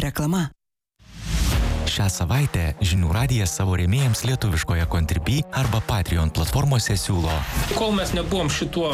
Reklama. Šią savaitę Žinių radijas savo rėmėjams lietuviškoje Contribui arba Patreon platformose siūlo. Kol mes nebuvom šituo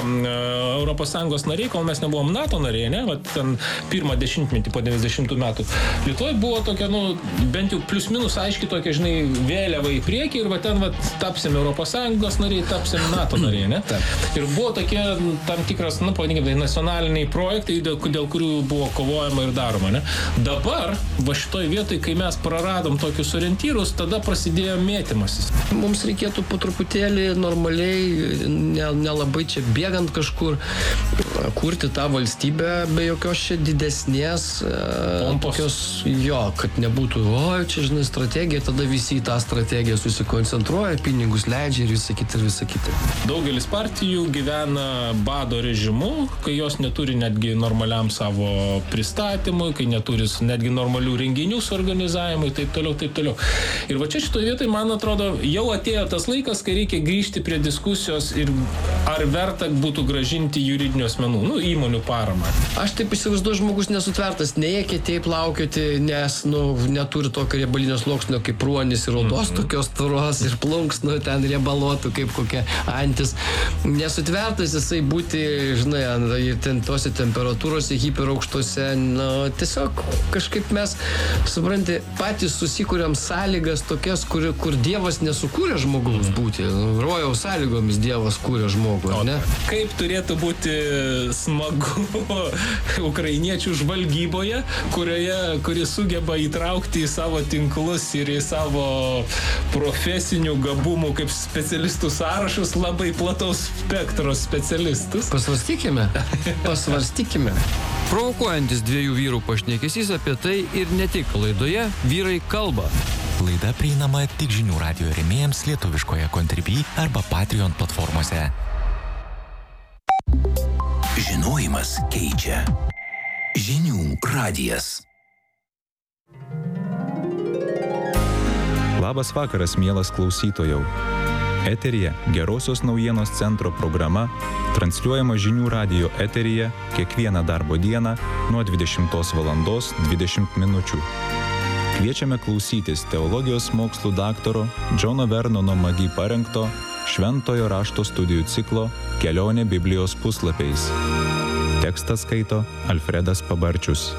ES nariai, kol mes nebuvom NATO nariai, ne, vat ten pirmą dešimtmetį po 90 metų, Lietuvoje buvo tokia, bent jau plius minus aiški tokia, žinai, vėliava į priekį ir va ten tapsim ES nariai, tapsim NATO nariai, ne? Ir buvo tokie tam tikras, pavadinkime, nacionaliniai projektai, dėl kurių buvo kovojama ir daroma, ne? Dabar, va šitoj vietoj, kai mes praradom tokius orientyrus, tada prasidėjo mėtymasis. Mums reikėtų po truputėlį normaliai, nelabai čia bėgant kažkur, kurti tą valstybę be jokios čia didesnės tokios, kad nebūtų, čia, žinai, strategija, tada visi į tą strategiją susikoncentruoja, pinigus leidžia ir visa kita. Daugelis partijų gyvena bado režimu, kai jos neturi netgi normaliam savo pristatymui, kai neturi netgi normalių renginių suorganizavimui, taip toliau. Ir va čia šitoje vietoje, man atrodo, jau atėjo tas laikas, kai reikia grįžti prie diskusijos ir ar verta būtų gražinti juridinių asmenų, įmonių paramą. Aš taip įsivaizduoju, žmogus nesutvertas, neėkėtėjai plaukioti, nes, neturi tokio riebalinio sluoksnio kaip ruonis ir odos tokios tvoros ir plunksnų ten riebalotų kaip kokia antis. Nesutvertas jisai būti, žinai, ten tose temperatūrose, hiperaukštose, tiesiog kažkaip mes, supranti, patys susikūrėm sąlygas tokias, kur Dievas nesukūrė žmogaus būti. Rojaus sąlygomis Dievas kūrė žmogų, ne? Kaip turėtų būti smagu ukrainiečių žvalgyboje, kuri sugeba įtraukti į savo tinklus ir į savo profesinių gabumų kaip specialistų sąrašus labai plataus spektro specialistus. Pasvarstykime. Provokuojantis dviejų vyrų pašnekesys apie tai ir ne tik laidoje Vyrai kalba. Laida prieinama tik Žinių radijo rėmėjams lietuviškoje Contribui arba Patreon platformose. Žinojimas keičia. Žinių radijas. Labas vakaras, mielas klausytojau. Eteryje Gerosios naujienos centro programa, transliuojama Žinių radijo eteryje kiekvieną darbo dieną nuo 20:20 min. Kviečiame klausytis teologijos mokslų daktaro Džono Vernono Magi parengto Šventojo rašto studijų ciklo Kelionė Biblijos puslapiais. Tekstą skaito Alfredas Pabarčius.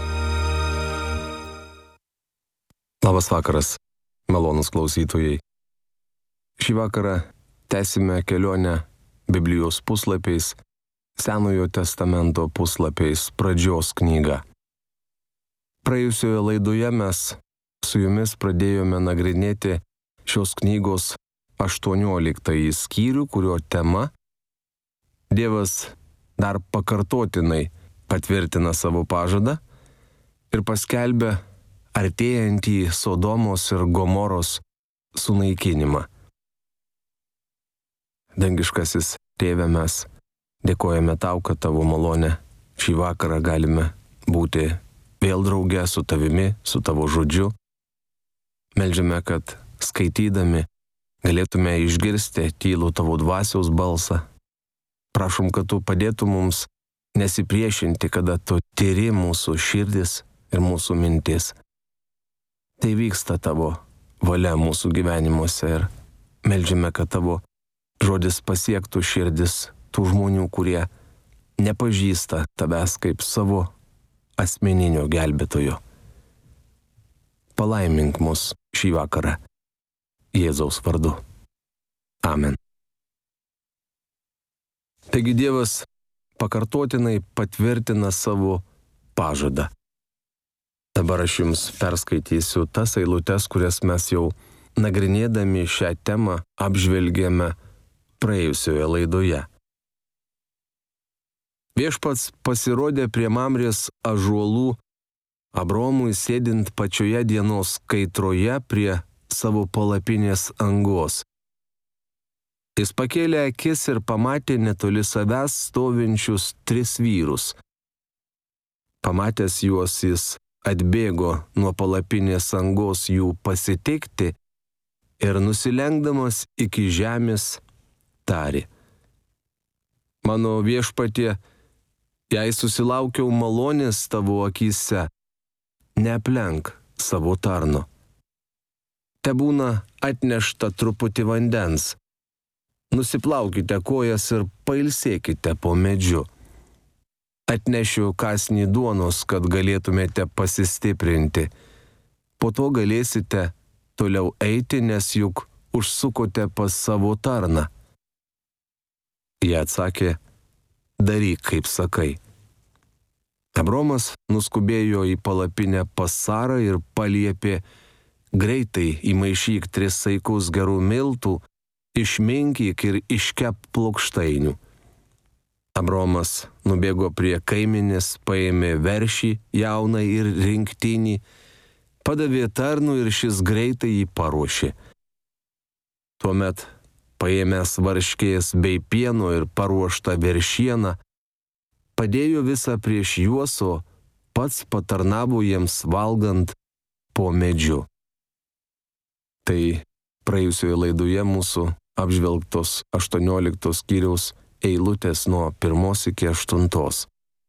Labas vakaras, malonūs klausytojai. Šį vakarą tęsime kelionę Biblijos puslapiais, Senojo testamento puslapiais, pradžios knygą. Praėjusioje laidoje mes su jumis pradėjome nagrinėti šios knygos 18 skyrių, kurio tema Dievas dar pakartotinai patvirtina savo pažadą ir paskelbia artėjantį Sodomos ir Gomoros sunaikinimą. Dangiškasis Tėve, mes dėkojame tau, kad tavo malonė šį vakarą galime būti vėl drauge su tavimi, su tavo žodžiu. Meldžiame, kad skaitydami galėtume išgirsti tylų tavo dvasiaus balsą. Prašom, kad tu padėtum mums nesipriešinti, kada tu tyri mūsų širdis ir mūsų mintis. Tai vyksta tavo valia mūsų gyvenimuose ir meldžiame, kad tavo žodis pasiektų širdis tų žmonių, kurie nepažįsta tavęs kaip savo asmeninio gelbėtojo. Palaimink mus šį vakarą Jėzaus vardu. Amen. Taigi Dievas pakartotinai patvirtina savo pažadą. Dabar aš jums perskaitysiu tas eilutes, kurias mes jau nagrinėdami šią temą apžvelgėme praėjusioje laidoje. Viešpats pasirodė prie Mamrės ąžuolų Abromui sėdint pačioje dienos kaitroje prie savo palapinės angos. Jis pakėlė akis ir pamatė netoli savęs stovinčius 3 vyrus. Pamatęs juos, jis atbėgo nuo palapinės angos jų pasitikti ir nusilenkdamas iki žemės tarė: Mano Viešpatie, jei susilaukiau malonės tavo akyse, neaplenk savo tarno. Tebūna atnešta truputį vandens. Nusiplaukite kojas ir pailsėkite po medžiu. Atnešiu kąsnį duonos, kad galėtumėte pasistiprinti. Po to galėsite toliau eiti, nes juk užsukote pas savo tarną. Jie atsakė, daryk, kaip sakai. Abromas nuskubėjo į palapinę pas Sarą ir paliepė, greitai įmaišyk 3 saikus gerų miltų, išminkyk ir iškep plokštainių. Abromas nubėgo prie kaiminės, paėmė veršį jauną ir rinktinį, padavė tarnui ir šis greitai jį paruošė. Tuomet paėmęs varškės bei pieno ir paruoštą veršieną, padėjo visą prieš juos, o pats patarnavo jiems valgant po medžiu. Tai praėjusioje laidoje mūsų apžvelgtos 18 skyriaus eilutės nuo 1 iki 8.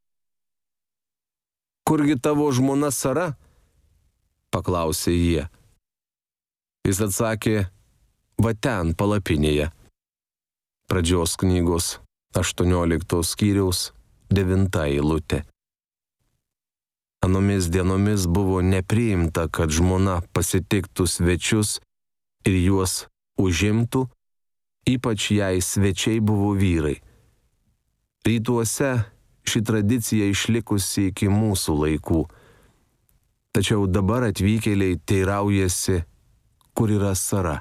Kurgi tavo žmona Sara? Paklausė jie. Jis atsakė, va ten palapinėje. Pradžios knygos 18 skyriaus 9 eilutė. Anomis dienomis buvo nepriimta, kad žmona pasitiktų svečius ir juos užimtų, ypač jei svečiai buvo vyrai. Rytuose ši tradicija išlikusi iki mūsų laikų. Tačiau dabar atvykėliai teiraujasi, kur yra Sara.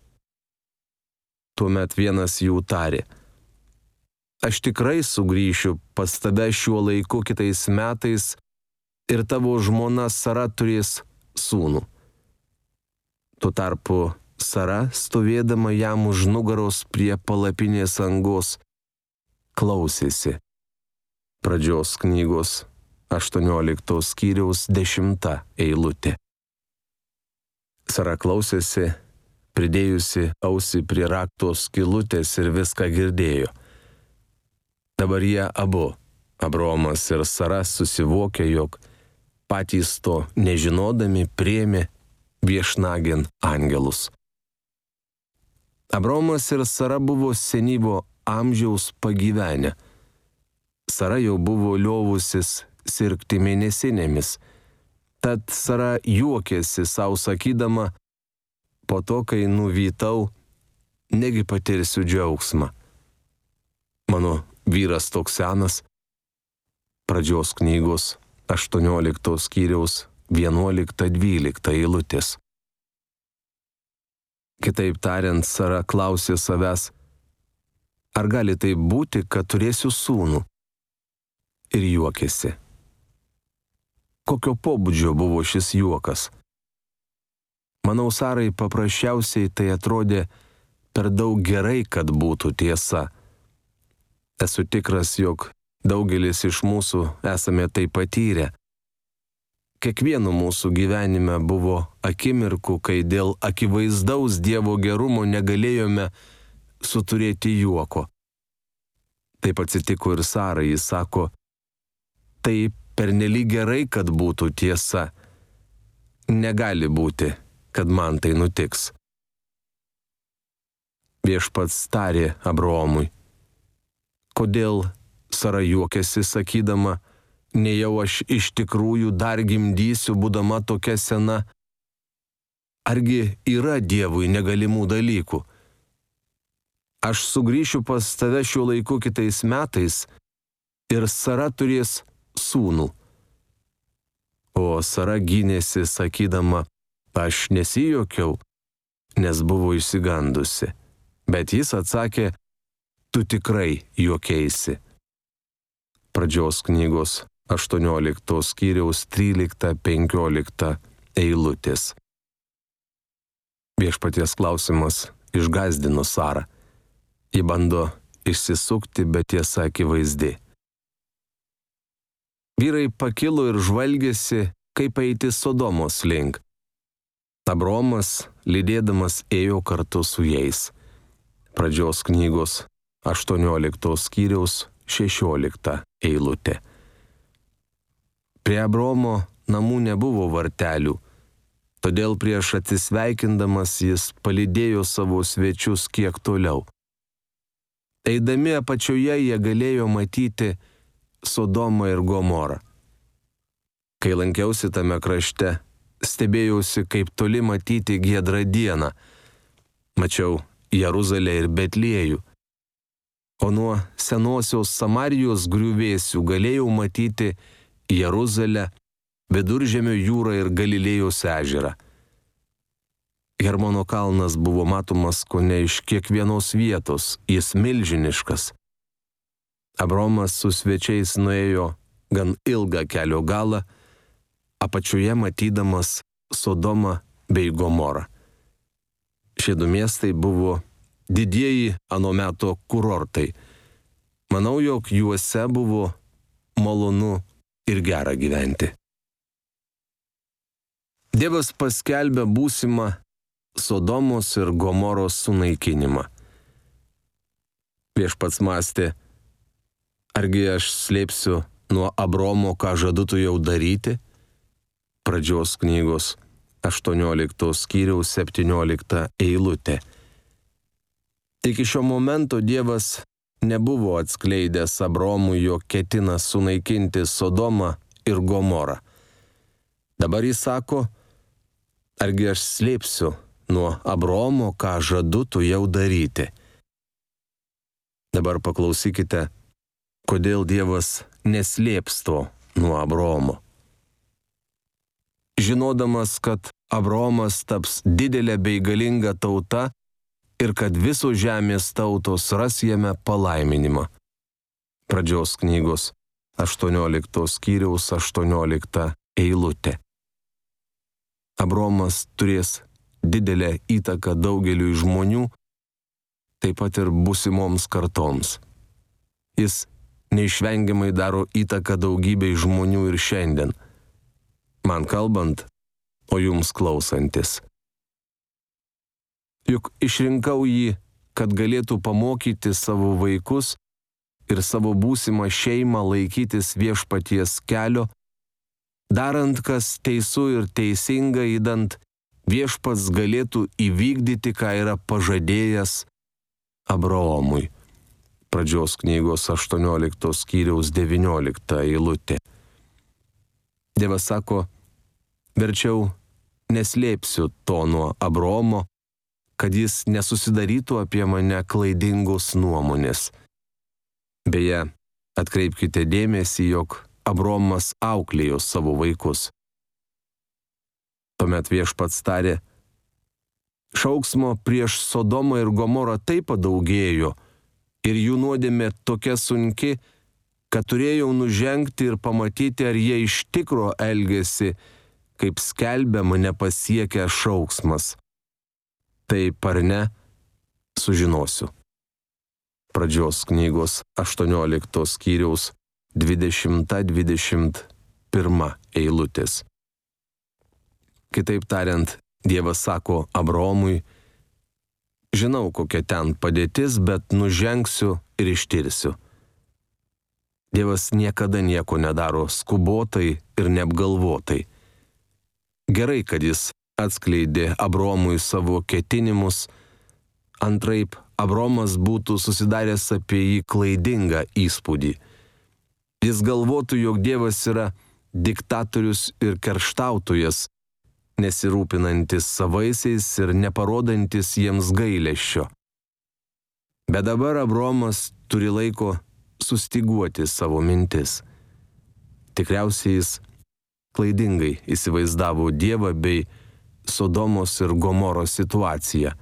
Tuomet vienas jų tarė, aš tikrai sugrįšiu pas tave šiuo laiku kitais metais ir tavo žmona Sara turės sūnų. Tuo tarpu Sara, stovėdama jam už nugaros prie palapinės angos, klausėsi. Pradžios knygos 18 skyriaus 10 eilutė. Sara klausėsi, pridėjusi ausį prie rakto skylutės ir viską girdėjo. Dabar jie abu, Abromas ir Sara, susivokė, jog patys to nežinodami priėmė viešnagėn angelus. Abromas ir Sara buvo senyvo amžiaus pagyvenę. Sara jau buvo liovusis sirgti mėnesinėmis. Tad Sara juokėsi savo sakydama, po to, kai nuvytau, negi patirsiu džiaugsmą. Mano vyras toks senas. Pradžios knygos 18 skyriaus 11-12 eilutės. Kitaip tariant, Sara klausė savęs, ar gali tai būti, kad turėsiu sūnų? Ir juokėsi. Kokio pobūdžio buvo šis juokas? Manau, Sarai paprasčiausiai tai atrodė per daug gerai, kad būtų tiesa. Esu tikras, jog daugelis iš mūsų esame tai patyrę. Kiekvieno mūsų gyvenime buvo akimirkų, kai dėl akivaizdaus Dievo gerumo negalėjome suturėti juoko. Taip atsitiko ir Sarai, jis sako, tai pernelyg gerai, kad būtų tiesa. Negali būti, kad man tai nutiks. Viešpats tarė Abraomui, kodėl Sara juokėsi sakydama, nejau aš iš tikrųjų dar gimdysiu, būdama tokia sena? Argi yra Dievui negalimų dalykų? Aš sugrįšiu pas tave šiuo laiku kitais metais ir Sara turės sūnų. O Sara gynėsi sakydama, aš nesijuokiau, nes buvo išsigandusi. Bet jis atsakė, tu tikrai juokėisi. Pradžios knygos 18 skyriaus 13-15 eilutės. Viešpaties klausimas išgąsdino Sarą. Ji bando išsisukti, bet tiesa akivaizdi. Vyrai pakilo ir žvalgėsi, kaip eiti Sodomos link. Abromas, lydėdamas, ėjo kartu su jais. Pradžios knygos 18 skyriaus 16 eilutė. Prie Abromo namų nebuvo vartelių, Todėl prieš atsisveikindamas jis palydėjo savo svečius kiek toliau. Eidami apačioje jie galėjo matyti Sodomą ir Gomorą. Kai lankiausi tame krašte, stebėjausi, kaip toli matyti giedrą dieną. Mačiau Jeruzalę ir Betliejų. O nuo senosios Samarijos griuvėsių galėjau matyti Jeruzalę, Viduržemio jūrą ir Galilėjos ežerą. Hermono kalnas buvo matomas kone iš kiekvienos vietos, jis milžiniškas. Abromas su svečiais nuėjo gan ilgą kelio galą, apačioje matydamas Sodomą bei Gomorą. Šie du miestai buvo didieji ano meto kurortai. Manau, jog juose buvo malonu ir gera gyventi. Dievas paskelbė būsimą Sodomos ir Gomoros sunaikinimą. Viešpats mąstė, argi aš slėpsiu nuo Abromo, ką žadu jau daryti? Pradžios knygos 18 skyriaus 17 eilutė. Iki šio momento Dievas nebuvo atskleidęs Abromui, jog ketina sunaikinti Sodomą ir Gomorą. Dabar jis sako, argi aš slėpsiu nuo Abromo, ką žadu jau daryti. Dabar paklausykite, kodėl Dievas neslėps to nuo Abromo. Žinodamas, kad Abromas taps didelė bei galinga tauta ir kad visos žemės tautos ras jame palaiminimą. Pradžios knygos 18 skyriaus 18 eilutė. Abromas turės didelę įtaką daugeliui žmonių, taip pat ir būsimoms kartoms. Jis neišvengiamai daro įtaką daugybei žmonių ir šiandien. Man kalbant, o jums klausantis. Juk išrinkau jį, kad galėtų pamokyti savo vaikus ir savo būsimą šeimą laikytis viešpaties kelio, darant, kas teisų ir teisinga, įdant viešpats galėtų įvykdyti, ką yra pažadėjęs Abraomui. Pradžios knygos 18 skyriaus 19 eilutė. Dievas sako, verčiau neslėpsiu to nuo Abraomo, kad jis nesusidarytų apie mane klaidingos nuomonės. Beje, atkreipkite dėmesį, jog Abraomas auklėjo savo vaikus. Tuomet viešpats tarė, šauksmo prieš Sodomą ir Gomorą taip padaugėjo ir jų nuodėmė tokia sunki, kad turėjau nužengti ir pamatyti, ar jie iš tikro elgėsi, kaip skelbia mane pasiekę šauksmas. Taip ar ne, sužinosiu. Pradžios knygos 18 skyriaus 20-21 eilutės. Kitaip tariant, Dievas sako Abraomui, žinau, kokia ten padėtis, bet nužengsiu ir ištirsiu. Dievas niekada nieko nedaro skubotai ir neapgalvotai. Gerai, kad jis atskleidė Abraomui savo ketinimus, antraip Abraomas būtų susidaręs apie jį klaidingą įspūdį. Jis galvotų, jog Dievas yra diktatorius ir kerštautojas, nesirūpinantis savaisiais ir neparodantis jiems gailesčio. Bet dabar Abraomas turi laiko sustyguoti savo mintis. Tikriausiai jis klaidingai įsivaizdavo Dievą bei Sodomos ir Gomoros situaciją.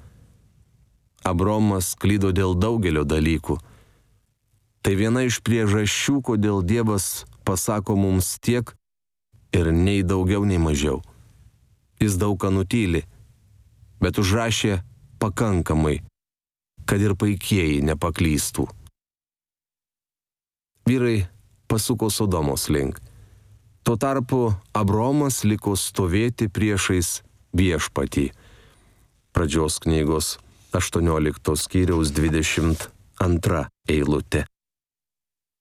Abraomas klydo dėl daugelio dalykų. Tai viena iš priežasčių, kodėl Dievas pasako mums tiek ir nei daugiau, nei mažiau. Jis daug ką nutyli, bet užrašė pakankamai, kad ir paikieji nepaklystų. Vyrai pasuko Sodomos link. Tuo tarpu Abraomas liko stovėti priešais viešpatį. Pradžios knygos 18 skyriaus 22 eilutė.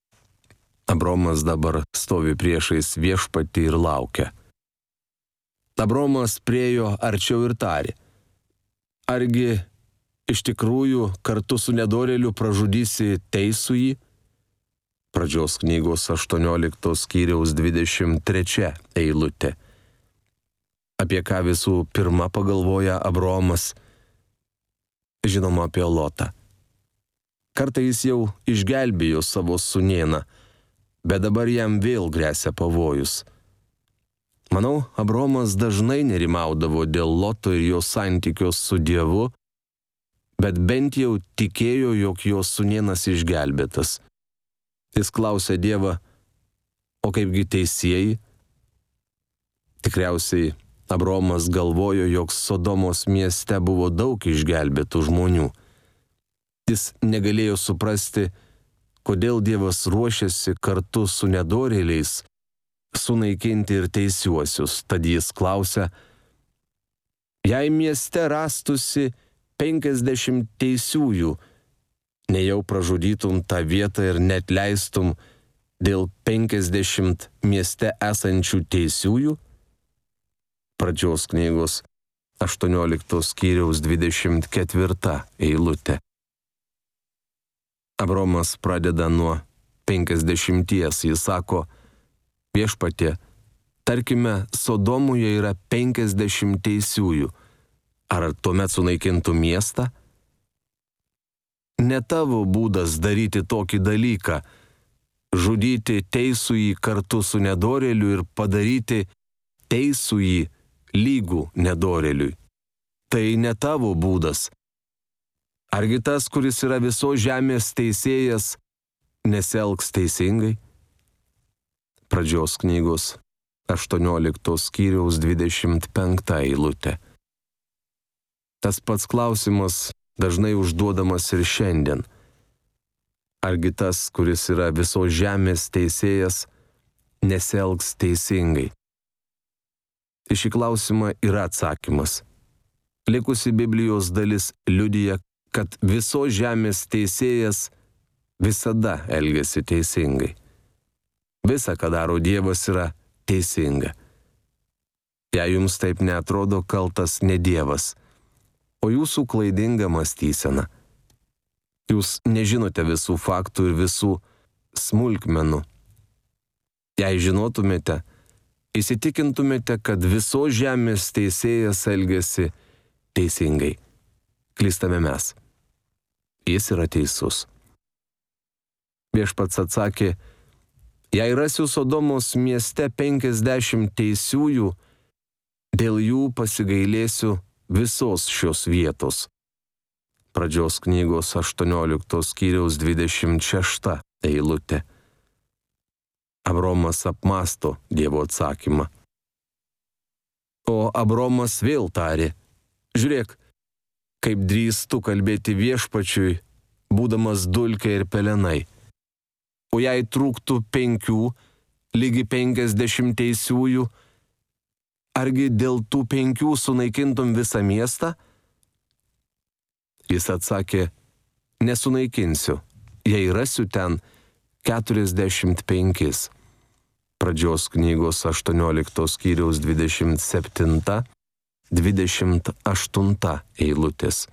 Abraomas dabar stovi priešais viešpatį ir laukia. Abromas priejo arčiau ir tarė: argi iš tikrųjų kartu su nedorėliu pražudysi teisųjį? Pradžios knygos 18 skyriaus 23 eilutė. Apie ką visų pirma pagalvoja Abromas? Žinoma, apie Lotą. Kartą jis jau išgelbėjo savo sūnėną, bet dabar jam vėl gresia pavojus. Manau, Abromas dažnai nerimaudavo dėl Loto ir jo santykios su Dievu, bet bent jau tikėjo, jog jo sūnėnas išgelbėtas. Jis klausė Dievą: o kaipgi teisieji? Tikriausiai Abromas galvojo, jog Sodomos mieste buvo daug išgelbėtų žmonių. Jis negalėjo suprasti, kodėl Dievas ruošiasi kartu su nedorėliais sunaikinti ir teisiuosius. Tad jis klausė: jei mieste rastusi 50 teisiųjų, nejau pražudytum tą vietą ir net leistum dėl 50 mieste esančių teisiųjų? Pradžios knygos 18 skyriaus 24 eilutė. Abromas pradeda nuo 50. Jis sako: viešpatie, tarkime, Sodomoje yra 50 teisiųjų. Ar tuomet sunaikintų miestą? Ne tavo būdas daryti tokį dalyką – žudyti teisųjį kartu su nedorėliu ir padaryti teisųjį lygų nedorėliui. Tai ne tavo būdas. Argi tas, kuris yra visos žemės teisėjas, nesielgs teisingai? Pradžios knygos 18 skyriaus 25 eilutė. Tas pats klausimas dažnai užduodamas ir šiandien. Argi tas, kuris yra visos žemės teisėjas, nesielgs teisingai? Į šį klausimą yra atsakymas. Likusi Biblijos dalis liudija, kad visos žemės teisėjas visada elgiasi teisingai. Visa, ką daro Dievas, yra teisinga. Jei jums taip neatrodo, kaltas ne Dievas, o jūsų klaidinga mąstysena. Jūs nežinote visų faktų ir visų smulkmenų. Jei žinotumėte, įsitikintumėte, kad visos žemės teisėjas elgiasi teisingai. Klystame mes. Jis yra teisus. Viešpats atsakė: jei rasiu Sodomos mieste 50 teisiųjų, dėl jų pasigailėsiu visos šios vietos. Pradžios knygos 18 skyriaus 26 eilutė. Abromas apmąsto Dievo atsakymą. O Abromas vėl tarė: žiūrėk, kaip drįstu kalbėti viešpačiui, būdamas dulkė ir pelenai. O jei trūktų 5, lygi 50 teisiųjų, argi dėl tų 5 sunaikintum visą miestą? Jis atsakė: nesunaikinsiu, jei rasiu ten 45. Pradžios knygos 18 skyriaus 27-28 eilutės.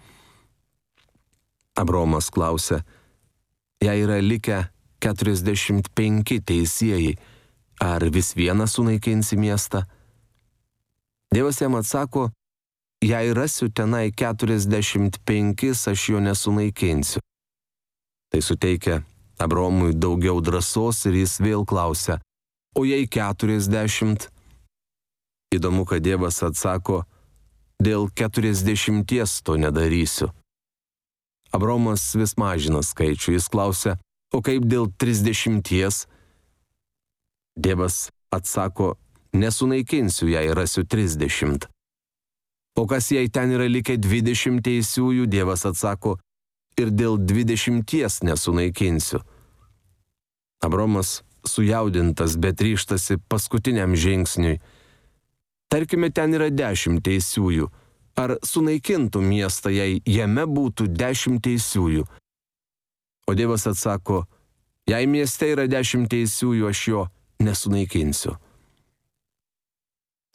Abromas klausė: jei yra likę 45 teisėjai, ar vis vieną sunaikinsi miestą? Dievas jam atsako: jei rasiu tenai 45, aš jo nesunaikinsiu. Tai suteikia Abromui daugiau drąsos ir jis vėl klausia: o jei 40? Įdomu, kad Dievas atsako: dėl 40 to nedarysiu. Abromas vis mažina skaičių, jis klausia: o kaip dėl 30? Dievas atsako: nesunaikinsiu, jei rasiu 30. O kas jei ten yra likę 20 teisiųjų? Dievas atsako: ir dėl 20 nesunaikinsiu. Abromas sujaudintas, bet ryžtasi paskutiniam žingsniui. Tarkime, ten yra 10 teisiųjų. Ar sunaikintų miestą, jei jame būtų 10 teisiųjų? O Dievas atsako: jei mieste yra 10 teisiųjų, aš jo nesunaikinsiu.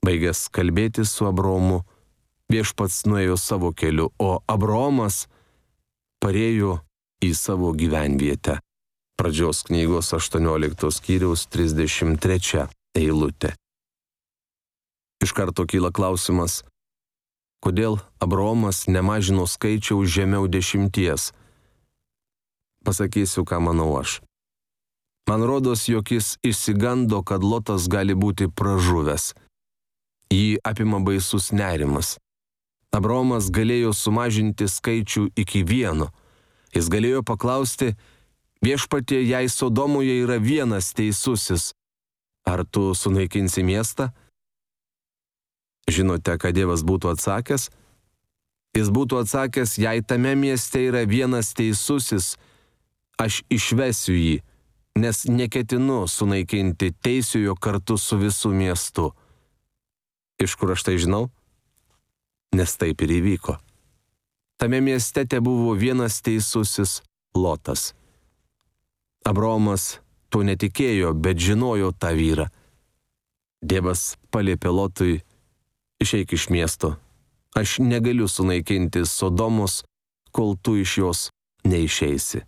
Baigęs kalbėti su Abraomu, viešpats nuėjo savo keliu, o Abraomas parėjo į savo gyvenvietę. Pradžios knygos 18 skyriaus 33 eilutė. Iš karto kyla klausimas, kodėl Abraomas nemažino skaičiaus žemiau 10? Pasakysiu, ką manau aš. Man rodos, jog jis išsigando, kad Lotas gali būti pražuvęs. Jį apima baisus nerimas. Abraomas galėjo sumažinti skaičių iki 1. Jis galėjo paklausti, viešpatie, jei Sodomoje yra vienas teisusis, ar tu sunaikinsi miestą? Žinote, ką Dievas būtų atsakęs? Jis būtų atsakęs, jei tame mieste yra vienas teisusis, aš išvesiu jį, nes neketinu sunaikinti teisiojo kartu su visu miestu. Iš kur aš tai žinau? Nes taip ir įvyko. Tame mieste tebuvo vienas teisusis Lotas. Abraomas tuo netikėjo, bet žinojo tą vyrą. Dievas paliepė Lotui, išeik iš miesto. Aš negaliu sunaikinti Sodomos, kol tu iš jos neišeisi.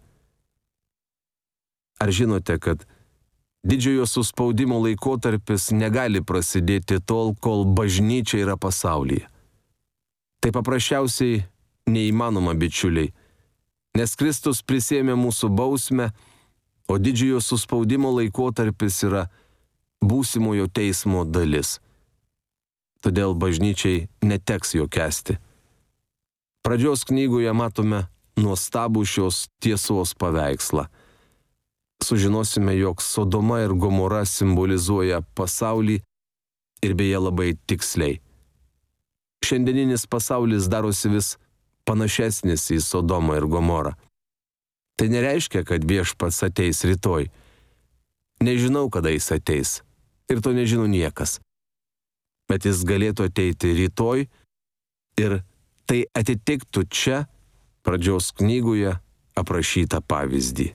Ar žinote, kad didžiojo suspaudimo laikotarpis negali prasidėti tol, kol bažnyčia yra pasaulyje? Tai paprasčiausiai neįmanoma, bičiuliai, nes Kristus prisėmė mūsų bausmę, o didžiojo suspaudimo laikotarpis yra būsimojo teismo dalis. Todėl bažnyčiai neteks jo kęsti. Pradžios knygoje matome nuostabų šios tiesos paveikslą. Sužinosime, jog Sodoma ir Gomora simbolizuoja pasaulį ir beje labai tiksliai. Šiandieninis pasaulis darosi vis panašesnis į Sodomą ir Gomorą. Tai nereiškia, kad viešpats ateis rytoj. Nežinau, kada jis ateis. Ir to nežino niekas. Bet jis galėtų ateiti rytoj ir tai atitiktų čia, pradžios knygoje, aprašytą pavyzdį.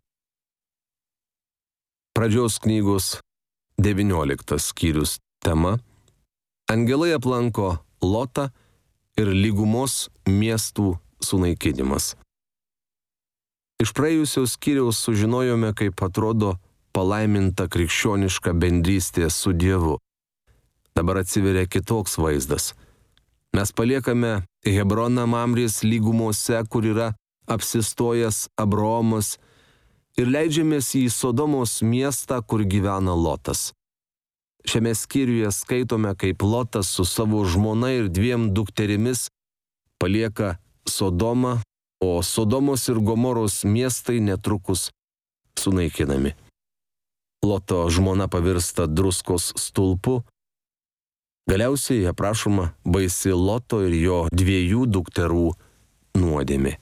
Pradžios knygos 19 skyrius tema Angelai aplanko Lotą ir lygumos miestų sunaikinimas. Iš praėjusios skyriaus sužinojome, kaip atrodo palaiminta krikščioniška bendrystė su Dievu. Dabar atsiveria kitoks vaizdas. Mes paliekame Hebroną Mamrės lygumose, kur yra apsistojęs Abraomas, ir leidžiamės į Sodomos miestą, kur gyvena Lotas. Šiame skyriuje skaitome, kaip Lotas su savo žmona ir 2 dukterimis palieka Sodomą, o Sodomos ir Gomoros miestai netrukus sunaikinami. Loto žmona pavirsta druskos stulpu. Galiausiai aprašoma baisi Loto ir jo 2 dukterų nuodėmė.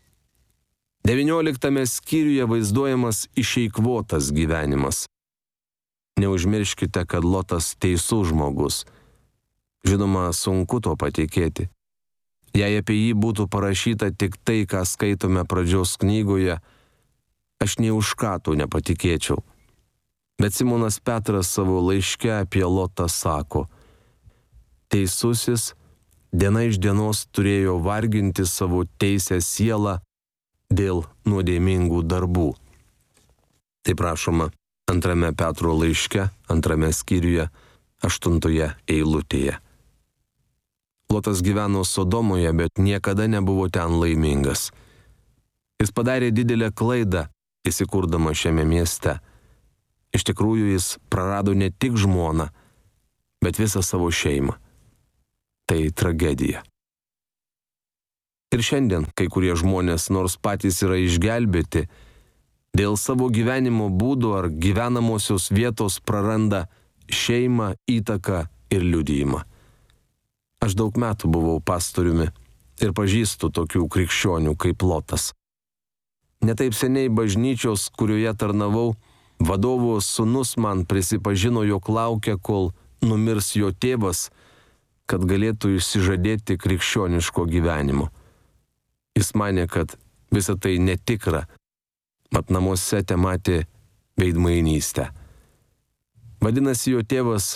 19 skyriuje vaizduojamas išeikvotas gyvenimas. Neužmirškite, kad Lotas teisus žmogus. Žinoma, sunku to patikėti. Jei apie jį būtų parašyta tik tai, ką skaitome pradžios knygoje, aš nė už ką to nepatikėčiau. Bet Simonas Petras savo laiške apie Lotą sako, teisusis diena iš dienos turėjo varginti savo teisę sielą dėl nuodėmingų darbų. Tai prašoma 2 Petro laiške, 2 skyriuje, 8 eilutėje. Lotas gyveno Sodomoje, bet niekada nebuvo ten laimingas. Jis padarė didelę klaidą, įsikurdama šiame mieste. Iš tikrųjų, jis prarado ne tik žmoną, bet visą savo šeimą. Tai tragedija. Ir šiandien kai kurie žmonės, nors patys yra išgelbėti, dėl savo gyvenimo būdo ar gyvenamosios vietos praranda šeimą, įtaką ir liudijimą. Aš daug metų buvau pastoriumi ir pažįstu tokių krikščionių kaip Lotas. Netaip seniai bažnyčios, kurioje tarnavau, vadovo sūnus man prisipažino, jog laukia, kol numirs jo tėvas, kad galėtų išsižadėti krikščioniško gyvenimo. Jis manė, kad visa tai netikra, mat namuose tematė veidmainystę. Vadinasi, jo tėvas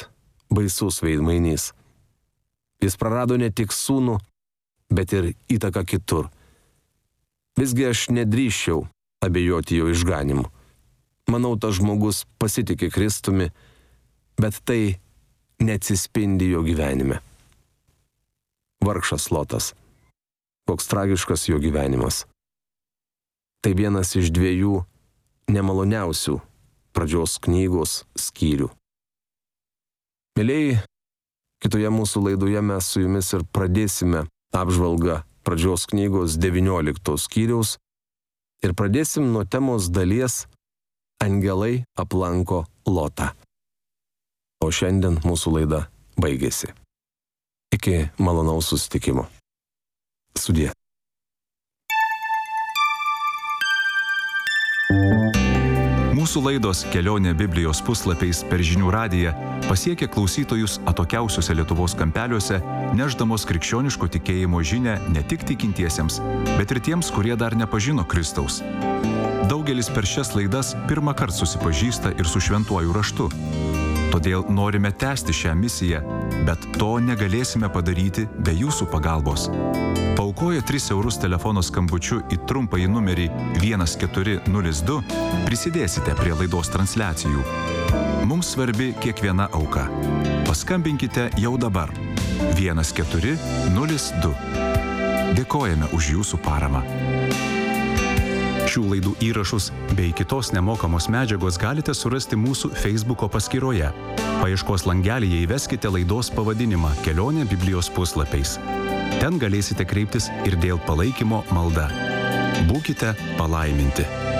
baisus veidmainys. Jis prarado ne tik sūnų, bet ir įtaką kitur. Visgi aš nedrįsčiau abejoti jo išganimu. Manau, tas žmogus pasitikė Kristumi, bet tai neatsispindi jo gyvenime. Vargšas Lotas. Koks tragiškas jo gyvenimas. Tai vienas iš 2 nemaloniausių pradžios knygos skyrių. Mielieji, kitoje mūsų laidoje mes su jumis ir pradėsime apžvalgą pradžios knygos 19 skyriaus ir pradėsim nuo temos dalies Angelai aplanko Lotą. O šiandien mūsų laida baigėsi. Iki malonaus susitikimo. Sudie. Mūsų laidos Kelionė Biblijos puslapiais per Žinių radiją pasiekė klausytojus atokiausiuose Lietuvos kampeliuose, nešdamos krikščioniško tikėjimo žinią ne tik tikintiesiems, bet ir tiems, kurie dar nepažino Kristaus. Daugelis per šias laidas pirmą kartą susipažįsta ir su šventuoju raštu. Todėl norime tęsti šią misiją, bet to negalėsime padaryti be jūsų pagalbos. Paaukoję 3 eurus telefono skambučiu į trumpąjį numerį 1402 prisidėsite prie laidos transliacijų. Mums svarbi kiekviena auka. Paskambinkite jau dabar 1402. Dėkojame už jūsų paramą. Šių laidų įrašus bei kitos nemokamos medžiagos galite surasti mūsų Facebooko paskyroje. Paieškos langelyje įveskite laidos pavadinimą Kelionė Biblijos puslapiais. Ten galėsite kreiptis ir dėl palaikymo malda. Būkite palaiminti.